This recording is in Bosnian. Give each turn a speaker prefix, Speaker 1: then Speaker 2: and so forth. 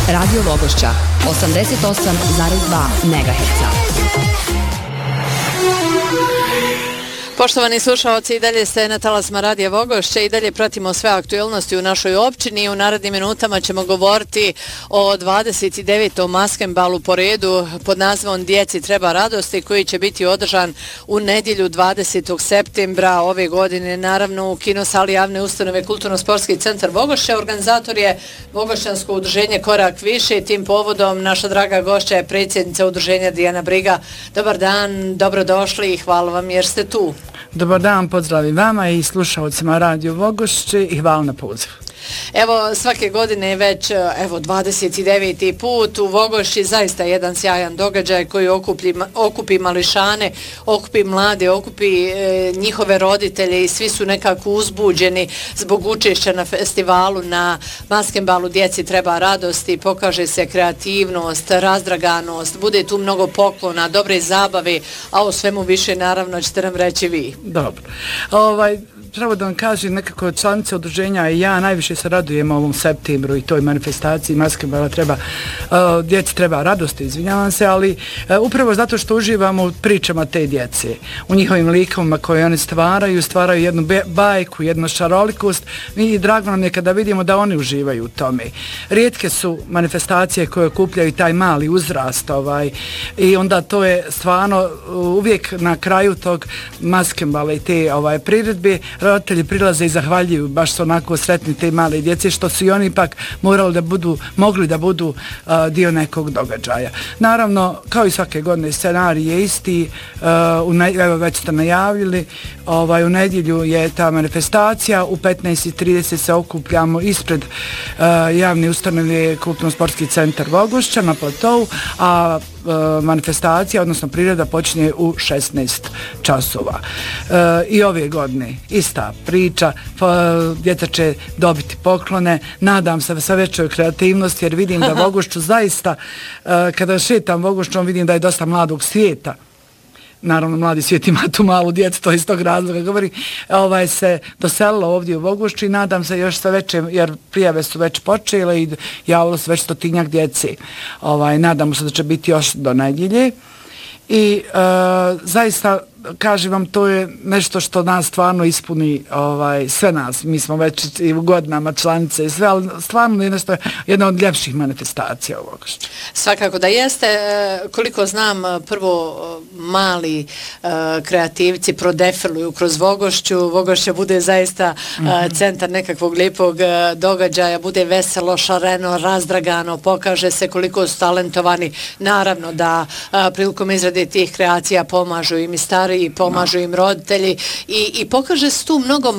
Speaker 1: Radio Vogošća 88,2 MHz.
Speaker 2: Poštovani slušalci, i dalje ste na talasima Radija Vogošće i dalje pratimo sve aktualnosti u našoj općini. U narednim minutama ćemo govoriti o 29. maskenbalu po redu pod nazivom Djeci treba radosti, koji će biti održan u nedjelju 20. septembra ove godine, naravno u kinosali javne ustanove Kulturno-sportski centar Vogošće. Organizator je Vogošćansko udruženje Korak više. Tim povodom naša draga gošća je predsjednica udruženja Dijana Briga. Dobar dan, dobrodošli i hvala vam jer ste tu.
Speaker 3: Dobar dan, pozdravim vama i slušalcima Radio Vogošće i hvala na pozivu.
Speaker 2: Evo, svake godine je već 29. put u Vogošći, zaista jedan sjajan događaj koji okupi mališane, okupi mlade, okupi njihove roditelje i svi su nekako uzbuđeni zbog učešća na festivalu, na maskenbalu Djeci treba radosti, pokaže se kreativnost, razdraganost, bude tu mnogo poklona, dobre zabave, a o svemu više naravno ćete nam reći vi.
Speaker 3: Dobro. Pravo da vam kažem, nekako članice udruženja i ja najviše se radujemo ovom septembru i toj manifestaciji maskenbala djeci treba radosti, izvinjavam se, ali upravo zato što uživamo u pričama te djece, u njihovim likovima koje oni stvaraju jednu bajku, jednu šarolikost i drago nam je kada vidimo da oni uživaju u tome. Rijetke su manifestacije koje okupljaju taj mali uzrast i onda to je stvarno uvijek na kraju tog maskenbala i te priredbe roditelji prilaze i zahvaljuju, baš su onako sretni te male djece što su i oni ipak mogli da budu dio nekog događaja. Naravno, kao i svake godine scenarij je isti, evo već ste najavili, u nedjelju je ta manifestacija, u 15:30 se okupljamo ispred javne ustanove Kulturno-sportski centar Vogošća na platovu, a manifestacija, odnosno priroda, počinje u 16 časova. I ove godine ista priča, djeca će dobiti poklone, nadam se sa većoj kreativnosti jer vidim da Vogošću zaista, kada šetam Vogošćom vidim da je dosta mladog svijeta. Naravno, mladi svijet ima tu malu djecu, to iz tog razloga govori, se doselilo ovdje u Vogošću i nadam se još sve veće, jer prijave su već počele i javilo se već 100-tinjak djece. Nadamo se da će biti još do nedjelje i zaista kažem vam, to je nešto što nas stvarno ispuni sve nas. Mi smo već i u godinama članice i sve, ali stvarno je nešto, jedna od ljepših manifestacija u Vogošću.
Speaker 2: Svakako da jeste. Koliko znam, prvo mali kreativci prodefiluju kroz Vogošću. Vogošća bude zaista centar nekakvog lijepog događaja, bude veselo, šareno, razdragano, pokaže se koliko su talentovani. Naravno da prilikom izrade tih kreacija pomažu im i stari, i pomažu im roditelji i pokaže se tu mnogo